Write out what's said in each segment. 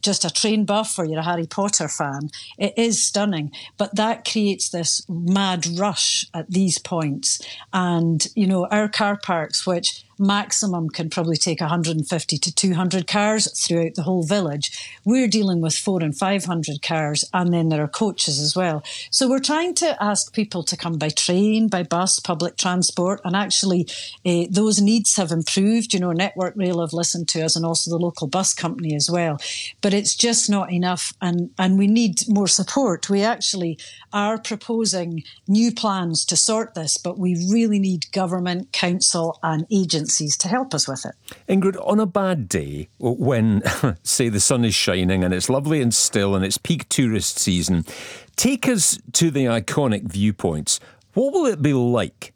just a train buff or you're a Harry Potter fan, it is stunning. But that creates this mad rush at these points. And, our car parks, which maximum can probably take 150 to 200 cars throughout the whole village. We're dealing with 400 and 500 cars, and then there are coaches as well. So we're trying to ask people to come by train, by bus, public transport, and actually those needs have improved. Network Rail have listened to us, and also the local bus company as well. But it's just not enough, and we need more support. We actually are proposing new plans to sort this, but we really need government, council and agencies to help us with it. Ingrid, on a bad day, when, say, the sun is shining and it's lovely and still and it's peak tourist season, take us to the iconic viewpoints. What will it be like?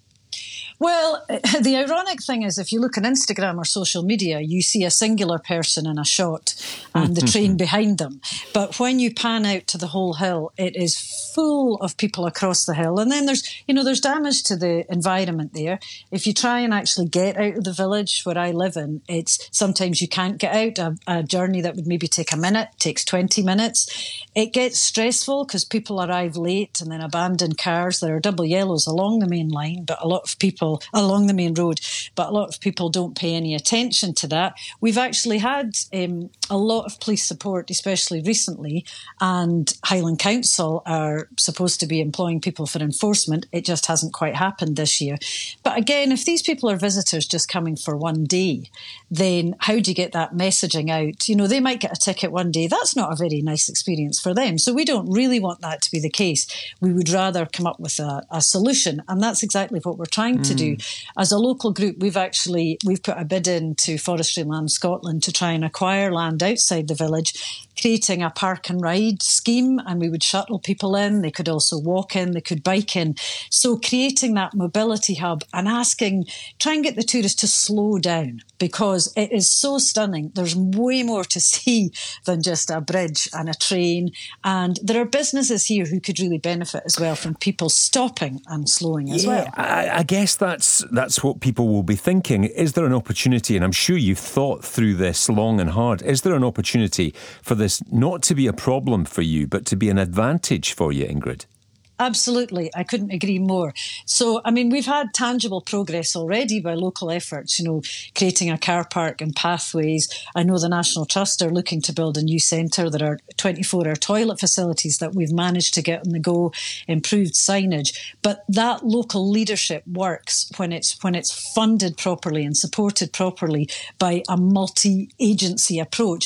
Well, the ironic thing is, if you look on Instagram or social media, you see a singular person in a shot and the train behind them. But when you pan out to the whole hill, it is full of people across the hill. And then there's damage to the environment there. If you try and actually get out of the village where I live in, it's sometimes you can't get out. A journey that would maybe take a minute takes 20 minutes. It gets stressful because people arrive late and then abandon cars. There are double yellows along the main line, but a lot of people along the main road, but a lot of people don't pay any attention to that. We've actually had a lot of police support, especially recently, and Highland Council are supposed to be employing people for enforcement. It just hasn't quite happened this year. But again, if these people are visitors just coming for one day, then how do you get that messaging out? They might get a ticket one day. That's not a very nice experience for them. So we don't really want that to be the case. We would rather come up with a solution. And that's exactly what we're trying to do. As a local group, we've put a bid in to Forestry Land Scotland to try and acquire land outside the village, creating a park and ride scheme, and we would shuttle people in. They could also walk in, they could bike in. So creating that mobility hub and try and get the tourists to slow down, because it is so stunning. There's way more to see than just a bridge and a train. And there are businesses here who could really benefit as well from people stopping and slowing as well. I guess that's what people will be thinking. Is there an opportunity, and I'm sure you've thought through this long and hard, is there an opportunity for this not to be a problem for you, but to be an advantage for you, Ingrid? Absolutely. I couldn't agree more. So, we've had tangible progress already by local efforts, creating a car park and pathways. I know the National Trust are looking to build a new centre. There are 24-hour toilet facilities that we've managed to get on the go, improved signage. But that local leadership works when it's funded properly and supported properly by a multi-agency approach.